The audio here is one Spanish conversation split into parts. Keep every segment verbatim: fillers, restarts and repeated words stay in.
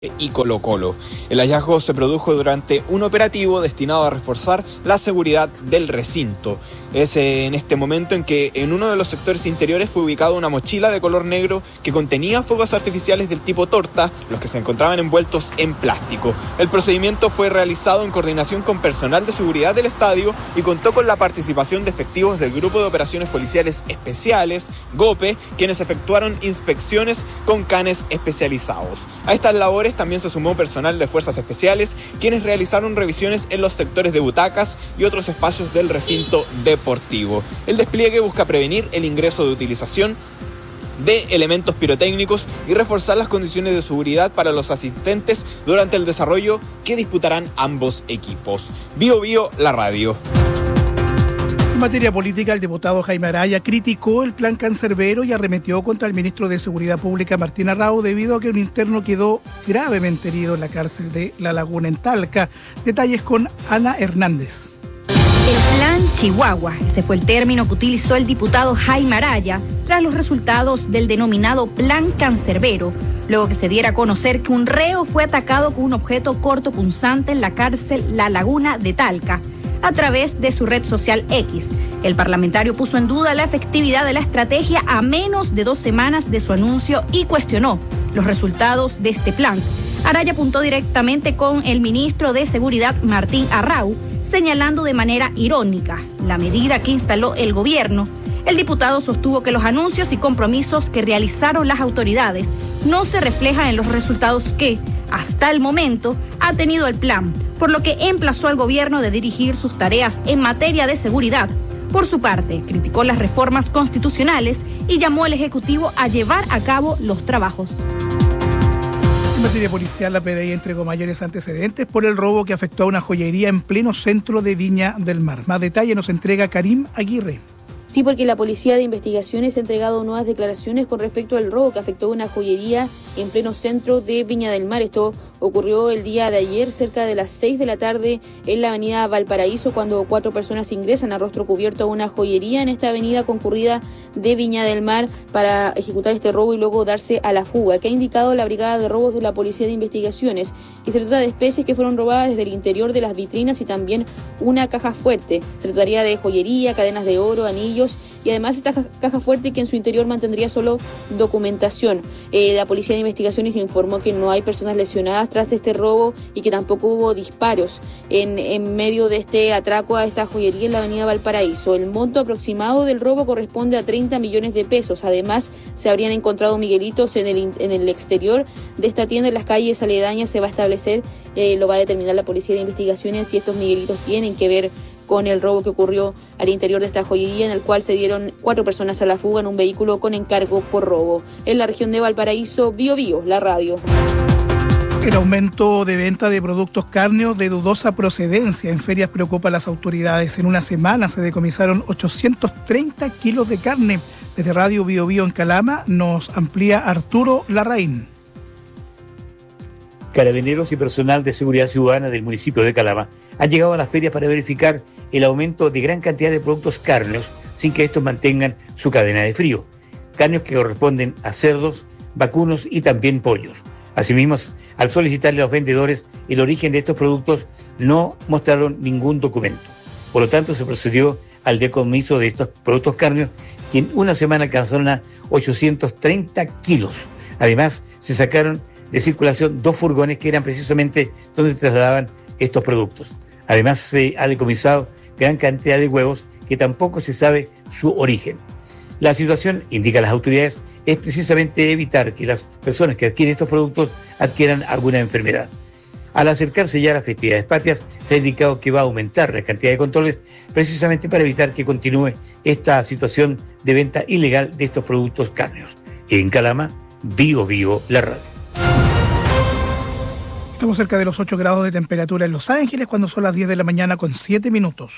y Colo-Colo. El hallazgo se produjo durante un operativo destinado a reforzar la seguridad del recinto. Es en este momento en que en uno de los sectores interiores fue ubicada una mochila de color negro que contenía fuegos artificiales del tipo torta, los que se encontraban envueltos en plástico. El procedimiento fue realizado en coordinación con personal de seguridad del estadio y contó con la participación de efectivos del Grupo de Operaciones Policiales Especiales, GOPE, quienes efectuaron inspecciones con canes especializados. A estas labores también se sumó personal de Fuerzas Especiales, quienes realizaron revisiones en los sectores de butacas y otros espacios del recinto deportivo. El despliegue busca prevenir el ingreso de utilización de elementos pirotécnicos y reforzar las condiciones de seguridad para los asistentes durante el desarrollo que disputarán ambos equipos. Bio Bio, la radio. En materia política, el diputado Jaime Araya criticó el plan cancerbero y arremetió contra el ministro de Seguridad Pública, Martín Arrau, debido a que un interno quedó gravemente herido en la cárcel de La Laguna, en Talca. Detalles con Ana Hernández. El plan Chihuahua, ese fue el término que utilizó el diputado Jaime Araya tras los resultados del denominado plan cancerbero, luego que se diera a conocer que un reo fue atacado con un objeto cortopunzante en la cárcel La Laguna de Talca. A través de su red social X, el parlamentario puso en duda la efectividad de la estrategia a menos de dos semanas de su anuncio y cuestionó los resultados de este plan. Araya apuntó directamente con el ministro de Seguridad, Martín Arrau, señalando de manera irónica la medida que instaló el gobierno. El diputado sostuvo que los anuncios y compromisos que realizaron las autoridades no se reflejan en los resultados que, hasta el momento, ha tenido el plan, por lo que emplazó al gobierno de dirigir sus tareas en materia de seguridad. Por su parte, criticó las reformas constitucionales y llamó al Ejecutivo a llevar a cabo los trabajos. En materia policial, la P D I entregó mayores antecedentes por el robo que afectó a una joyería en pleno centro de Viña del Mar. Más detalle nos entrega Karim Aguirre. Sí, porque la Policía de Investigaciones ha entregado nuevas declaraciones con respecto al robo que afectó a una joyería en pleno centro de Viña del Mar. Esto ocurrió el día de ayer, cerca de las seis de la tarde, en la avenida Valparaíso, cuando cuatro personas ingresan a rostro cubierto a una joyería en esta avenida concurrida de Viña del Mar para ejecutar este robo y luego darse a la fuga, que ha indicado la Brigada de Robos de la Policía de Investigaciones, que se trata de especies que fueron robadas desde el interior de las vitrinas y también una caja fuerte. Se trataría de joyería, cadenas de oro, anillos, y además esta caja fuerte que en su interior mantendría solo documentación. Eh, la Policía de Investigaciones informó que no hay personas lesionadas tras este robo y que tampoco hubo disparos en, en medio de este atraco a esta joyería en la avenida Valparaíso. El monto aproximado del robo corresponde a treinta millones de pesos. Además, se habrían encontrado miguelitos en el, en el exterior de esta tienda. En las calles aledañas se va a establecer, eh, lo va a determinar la Policía de Investigaciones, si estos miguelitos tienen que ver con el robo que ocurrió al interior de esta joyería, en el cual se dieron cuatro personas a la fuga en un vehículo con encargo por robo. En la región de Valparaíso, Bio Bio, la radio. El aumento de venta de productos cárneos de dudosa procedencia en ferias preocupa a las autoridades. En una semana se decomisaron ochocientos treinta kilos de carne. Desde Radio Bio Bio en Calama nos amplía Arturo Larraín. Carabineros y personal de seguridad ciudadana del municipio de Calama han llegado a las ferias para verificar el aumento de gran cantidad de productos cárneos sin que estos mantengan su cadena de frío. Cárneos que corresponden a cerdos, vacunos y también pollos. Asimismo, al solicitarle a los vendedores el origen de estos productos, no mostraron ningún documento. Por lo tanto, se procedió al decomiso de estos productos cárneos, que en una semana alcanzaron a ochocientos treinta kilos. Además, se sacaron de circulación dos furgones que eran precisamente donde trasladaban estos productos. Además, se ha decomisado gran cantidad de huevos que tampoco se sabe su origen. La situación, indica las autoridades, es precisamente evitar que las personas que adquieren estos productos adquieran alguna enfermedad. Al acercarse ya a las festividades patrias, se ha indicado que va a aumentar la cantidad de controles precisamente para evitar que continúe esta situación de venta ilegal de estos productos cárneos. En Calama, Bio Bio, la radio. Estamos cerca de los ocho grados de temperatura en Los Ángeles cuando son las diez de la mañana con siete minutos.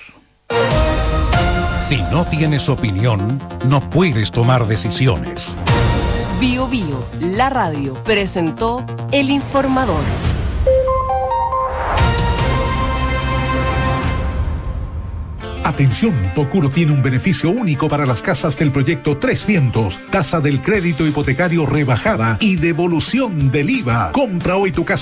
Si no tienes opinión, no puedes tomar decisiones. Bio Bio, la radio, presentó El Informador. Atención, Procuro tiene un beneficio único para las casas del proyecto Tres Vientos. Tasa del crédito hipotecario rebajada y devolución del I V A. Compra hoy tu casa